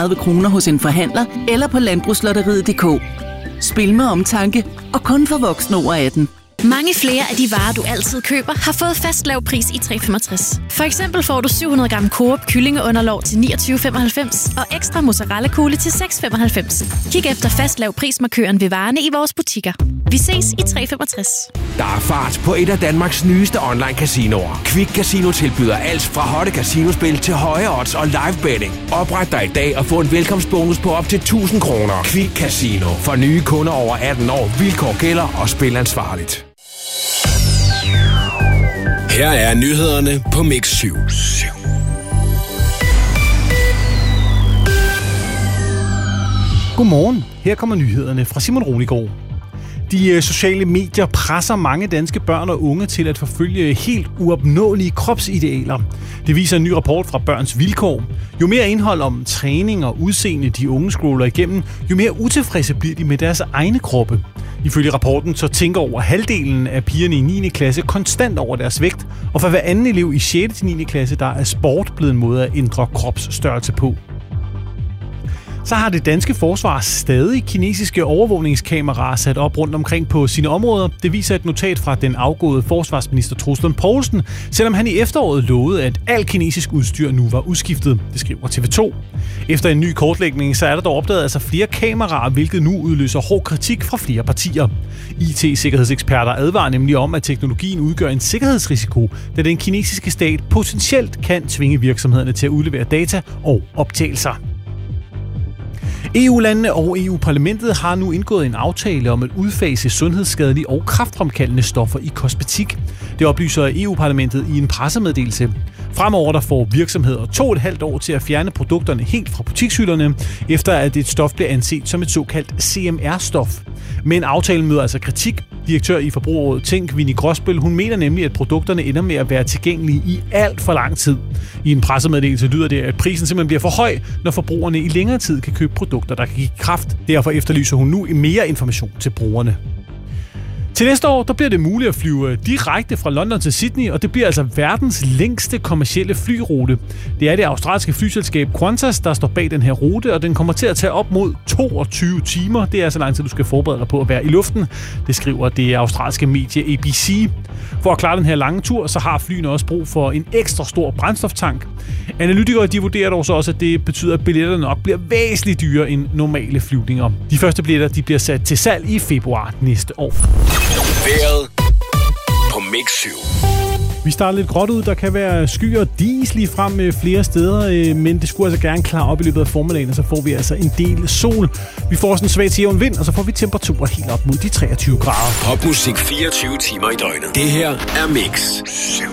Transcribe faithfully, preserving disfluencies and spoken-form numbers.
femogtredive kroner hos en forhandler eller på landbrugslotteriet punktum d k. Spil med omtanke og kun for voksne over atten. Mange flere af de varer, du altid køber, har fået fast lav pris i tre komma femogtres. For eksempel får du syv hundrede gram Coop kyllingeunderlov til niogtyve komma femoghalvfems og ekstra mozzarella-kugle til seks komma femoghalvfems. Kig efter fast lav prismarkøren ved varerne i vores butikker. Vi ses i tre komma femogtres. Der er fart på et af Danmarks nyeste online casinoer. Quick Casino tilbyder alt fra hotte casinospil til høje odds og live betting. Opret dig i dag og få en velkomstbonus på op til tusind kroner. Quick Casino. For nye kunder over atten år. Vilkår gælder og spil ansvarligt. Her er nyhederne på Mix syv. Godmorgen. Her kommer nyhederne fra Simon Roligård. De sociale medier presser mange danske børn og unge til at forfølge helt uopnåelige kropsidealer. Det viser en ny rapport fra Børns Vilkår. Jo mere indhold om træning og udseende de unge scroller igennem, jo mere utilfredse bliver de med deres egne kroppe. Ifølge rapporten så tænker over halvdelen af pigerne i niende klasse konstant over deres vægt, og for hver anden elev i sjette til niende klasse, der er sport blevet en måde at ændre kropsstørrelse på. Så har det danske forsvar stadig kinesiske overvågningskameraer sat op rundt omkring på sine områder. Det viser et notat fra den afgåede forsvarsminister Troels Lund Poulsen, selvom han i efteråret lovede, at al kinesisk udstyr nu var udskiftet. Det skriver T V to. Efter en ny kortlægning, så er der dog opdaget altså flere kameraer, hvilket nu udløser hård kritik fra flere partier. I T-sikkerhedseksperter advarer nemlig om, at teknologien udgør en sikkerhedsrisiko, da den kinesiske stat potentielt kan tvinge virksomhederne til at udlevere data og optagelser. E U-landene og E U-parlamentet har nu indgået en aftale om at udfase sundhedsskadelige og kræftfremkaldende stoffer i kosmetik. Det oplyser E U-parlamentet i en pressemeddelelse. Fremover der får virksomheder to og et halvt år til at fjerne produkterne helt fra butikshylderne, efter at et stof bliver anset som et såkaldt C M R-stof. Men aftalen møder altså kritik. Direktør i Forbrugerrådet Tænk, Winnie Gråsbøl, hun mener nemlig, at produkterne ender med at være tilgængelige i alt for lang tid. I en pressemeddelelse lyder det, at prisen simpelthen bliver for høj, når forbrugerne i længere tid kan købe produkter, der kan give kraft. Derfor efterlyser hun nu mere information til brugerne. Til næste år der bliver det muligt at flyve direkte fra London til Sydney, og det bliver altså verdens længste kommercielle flyrute. Det er det australske flyselskab Qantas, der står bag den her rute, og den kommer til at tage op mod toogtyve timer. Det er så lang tid, du skal forberede dig på at være i luften. Det skriver det australske medie A B C. For at klare den her lange tur, så har flyene også brug for en ekstra stor brændstoftank. Analytikere de vurderer dog så også, at det betyder, at billetterne nok bliver væsentligt dyrere end normale flyvninger. De første billetter de bliver sat til salg i februar næste år. Vejret på Mix syv. Vi starter lidt gråt ud. Der kan være skyer og dis lige frem med flere steder, men det skulle altså gerne klare op i løbet af formiddagen, og så får vi altså en del sol. Vi får også en svag til jævn vind, og så får vi temperaturer helt op mod de treogtyve grader. Popmusik fireogtyve timer i døgnet. Det her er Mix syv.